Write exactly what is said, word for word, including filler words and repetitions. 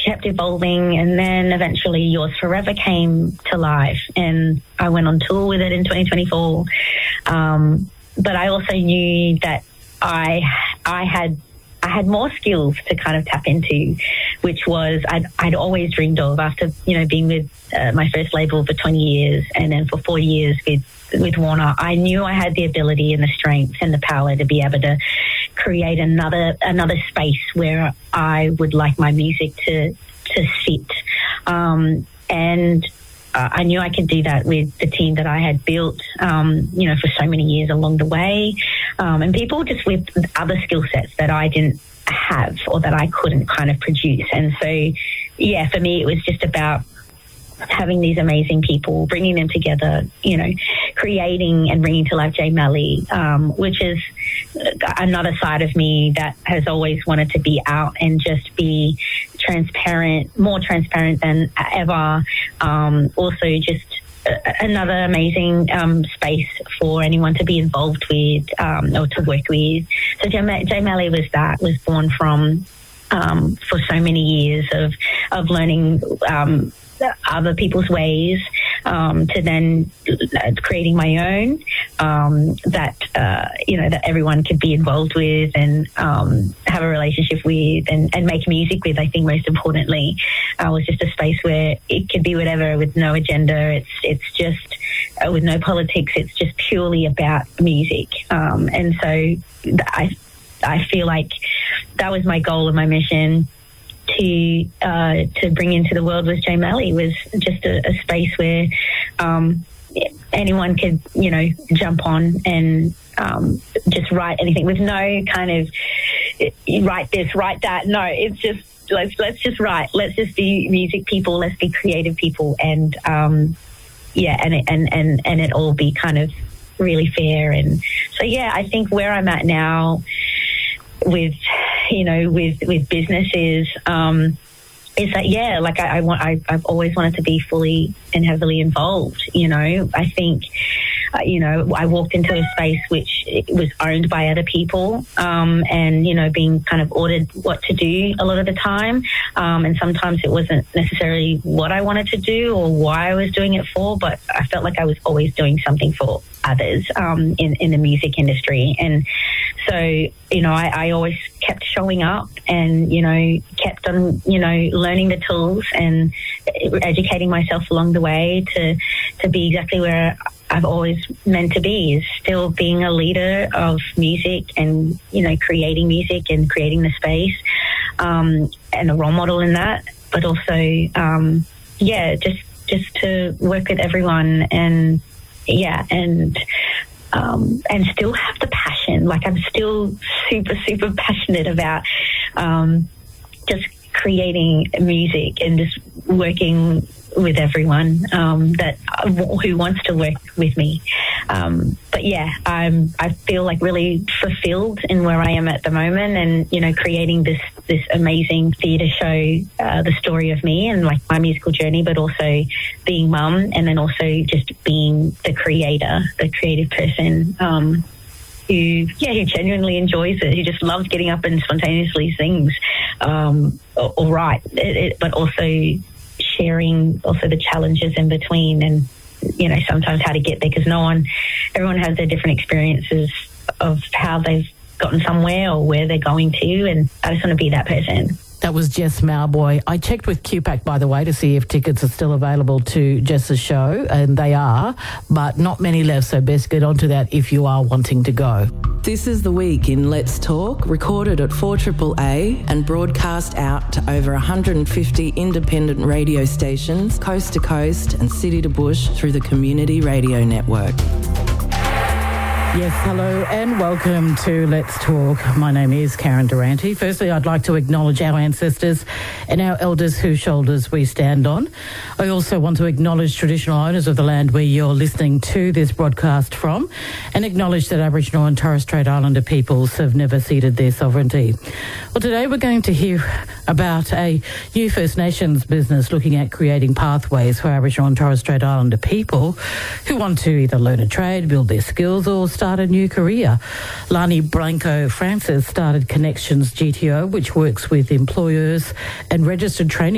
kept evolving, and then eventually Yours Forever came to life, and I went on tour with it in twenty twenty-four. Um, but I also knew that I I had I had more skills to kind of tap into, which was I'd, I'd always dreamed of after, you know, being with uh, my first label for twenty years and then for four years with, with Warner. I knew I had the ability and the strength and the power to be able to create another another space where I would like my music to, to sit. Um, and Uh, I knew I could do that with the team that I had built, um, you know, for so many years along the way. Um, and people just with other skill sets that I didn't have or that I couldn't kind of produce. And so, yeah, for me, it was just about having these amazing people, bringing them together, you know, creating and bringing to life J Malley, um, which is another side of me that has always wanted to be out and just be transparent, more transparent than ever. Um, also just another amazing um, space for anyone to be involved with um, or to work with. So J Malley was that, was born from, um, for so many years of, of learning um, other people's ways, um, to then uh, creating my own, um, that, uh, you know, that everyone could be involved with and um, have a relationship with and, and make music with. I think most importantly, uh, was just a space where it could be whatever with no agenda. It's, it's just uh, with no politics. It's just purely about music. Um, and so I, I feel like that was my goal and my mission to uh, to bring into the world with J Malley, was just a, a space where um, anyone could, you know, jump on and um, just write anything with no kind of write this, write that. No, it's just let's let's just write. Let's just be music people. Let's be creative people, and um, yeah, and it, and and and it all be kind of really fair. And so yeah, I think where I'm at now with, you know, with, with businesses, um, is that, yeah, like I, I want, I, I've always wanted to be fully and heavily involved, you know. I think, uh, you know, I walked into a space which was owned by other people, um, and, you know, being kind of ordered what to do a lot of the time. Um, and sometimes it wasn't necessarily what I wanted to do or why I was doing it for, but I felt like I was always doing something for others, um, in, in the music industry. And so, you know, I, I always kept showing up and, you know, kept on, you know, learning the tools and educating myself along the way to, to be exactly where I've always meant to be, is still being a leader of music and, you know, creating music and creating the space, um, and a role model in that, but also, um, yeah, just, just to work with everyone and, yeah, and, um, and still have the passion. Like I'm still super, super passionate about, um, just creating music and just working with everyone, um, that who wants to work with me. Um, but yeah, I'm, I feel like really fulfilled in where I am at the moment, and, you know, creating this, this amazing theatre show, uh, the story of me and like my musical journey, but also being mum, and then also just being the creator, the creative person, um, who, yeah, who genuinely enjoys it, who just loves getting up and spontaneously sings, um, or, or write, it, it, but also sharing also the challenges in between, and, you know, sometimes how to get there, because no one, everyone has their different experiences of how they've gotten somewhere or where they're going to, and I just want to be that person. That was Jess Mauboy. I checked with Q PAC, by the way, to see if tickets are still available to Jess's show, and they are, but not many left, so best get onto that if you are wanting to go. This is The Week in Let's Talk, recorded at four A A A and broadcast out to over one hundred fifty independent radio stations, coast to coast and city to bush through the Community Radio Network. Yes, hello and welcome to Let's Talk. My name is Karen Durante. Firstly, I'd like to acknowledge our ancestors and our elders whose shoulders we stand on. I also want to acknowledge traditional owners of the land where you're listening to this broadcast from, and acknowledge that Aboriginal and Torres Strait Islander peoples have never ceded their sovereignty. Well, today we're going to hear about a new First Nations business looking at creating pathways for Aboriginal and Torres Strait Islander people who want to either learn a trade, build their skills, or start a new career. Lani Branco Francis started Connections G T O, which works with employers and registered training